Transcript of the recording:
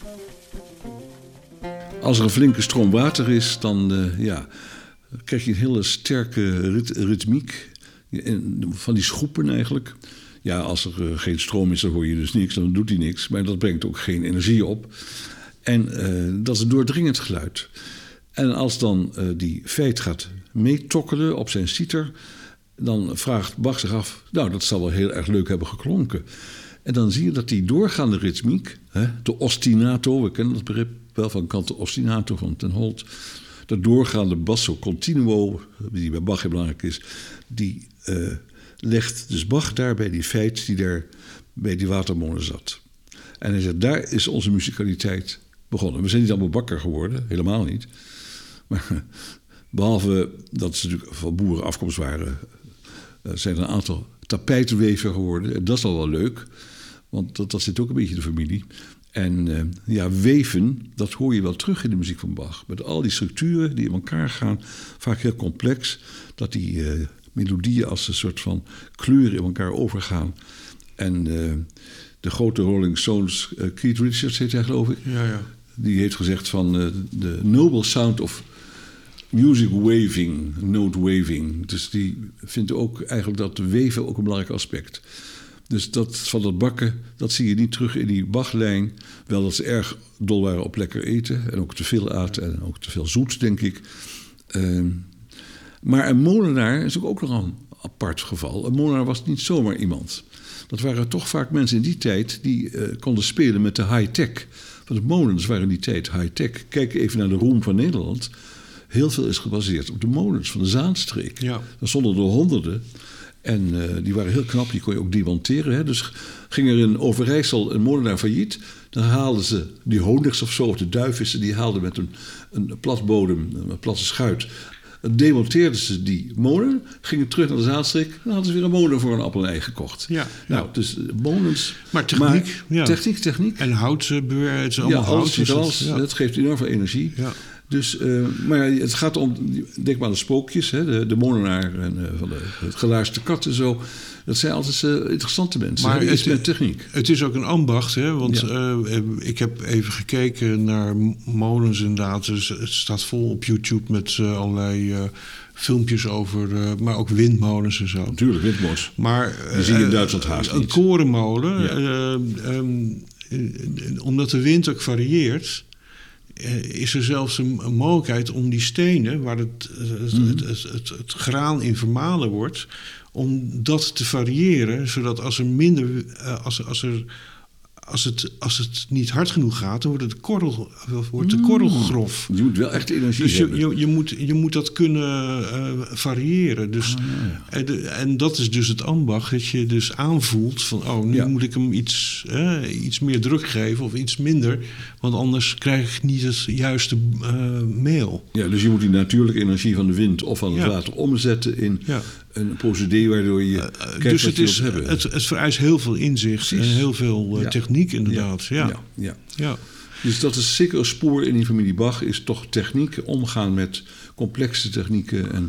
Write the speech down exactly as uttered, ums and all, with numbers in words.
Als er een flinke stroom water is, dan uh, ja, krijg je een hele sterke rit- ritmiek. Van die schoepen eigenlijk. Ja, als er uh, geen stroom is, dan hoor je dus niks. Dan doet hij niks. Maar dat brengt ook geen energie op. En uh, dat is een doordringend geluid. En als dan uh, die feit gaat meetokkelen op zijn citer, dan vraagt Bach zich af, nou, dat zal wel heel erg leuk hebben geklonken. En dan zie je dat die doorgaande ritmiek, hè, de ostinato, we kennen dat begrip wel van canto ostinato van Ten Holt, de doorgaande basso continuo, die bij Bach heel belangrijk is, die uh, legt dus Bach daar bij die feit die daar bij die watermolen zat. En hij zegt, daar is onze muzikaliteit begonnen. We zijn niet allemaal bakker geworden, helemaal niet. Maar behalve dat ze natuurlijk van boerenafkomst waren, zijn er een aantal tapijtenwever geworden. En dat is al wel leuk, want dat, dat zit ook een beetje in de familie. En uh, ja, weven, dat hoor je wel terug in de muziek van Bach. Met al die structuren die in elkaar gaan, vaak heel complex. Dat die uh, melodieën als een soort van kleuren in elkaar overgaan. En uh, de grote Rolling Stones, uh, Keith Richards heet hij geloof ik. Ja, ja. Die heeft gezegd van uh, de noble sound of music waving, note waving. Dus die vindt ook eigenlijk dat weven ook een belangrijk aspect. Dus dat van dat bakken, dat zie je niet terug in die Bachlijn. Wel dat ze erg dol waren op lekker eten en ook te veel aten en ook te veel zoet, denk ik. Uh, maar een molenaar is ook nog een apart geval. Een molenaar was niet zomaar iemand. Dat waren toch vaak mensen in die tijd die uh, konden spelen met de high-tech. Want de molens waren in die tijd high-tech. Kijk even naar de roem van Nederland. Heel veel is gebaseerd op de molens van de Zaanstreek. Ja. Daar stonden er honderden. En uh, die waren heel knap, die kon je ook demonteren. Hè? Dus ging er in Overijssel een molenaar failliet, dan haalden ze die honigs of zo, of de duivissen, die haalden met een, een platbodem, een platte schuit. Dan demonteerden ze die molen, gingen terug naar de Zaanstreek, en dan hadden ze weer een molen voor een appel en ei gekocht. Ja, nou, ja. Dus molens. Maar techniek, maar, ja. techniek, techniek. En hout, het is allemaal ja, hout. Alles, Dus alles, het, ja. dat geeft enorm veel energie. Ja. Dus, uh, maar het gaat om, denk maar aan de spookjes, hè, de, de molenaar en uh, van de, het gelaarste kat en zo. Dat zijn altijd uh, interessante mensen. Maar het, met techniek. Het is ook een ambacht, hè? Want ja. uh, ik heb even gekeken naar molens inderdaad. Dus het staat vol op YouTube met uh, allerlei uh, filmpjes over, uh, maar ook windmolens en zo. Natuurlijk, windmolens. Maar uh, die zie je in Duitsland haast een niet. korenmolen, ja. uh, um, uh, omdat de wind ook varieert, is er zelfs een, een mogelijkheid om die stenen, waar het, het, mm. het, het, het, het graan in vermalen wordt, om dat te variëren, zodat als er minder, als, als, er, als, het, als het niet hard genoeg gaat, dan wordt de korrel, wordt de korrel grof. Je moet wel echt energie dus hebben. Je, je, je, moet, je moet dat kunnen uh, variëren. Dus, ah, ja. en, de, en dat is dus het ambacht, dat je dus aanvoelt van, oh, nu ja. moet ik hem iets, uh, iets meer druk geven of iets minder, want anders krijg ik niet het juiste uh, meel. Ja, dus je moet die natuurlijke energie van de wind of van het ja. water omzetten in ja. een procedé waardoor je uh, krijgt dus wat het je is, wilt hebben. Het, het vereist heel veel inzicht Precies. en heel veel uh, ja. techniek inderdaad. Ja. Ja. Ja. Ja. Ja. Dus dat is zeker een spoor in die familie Bach, is toch techniek, omgaan met complexe technieken en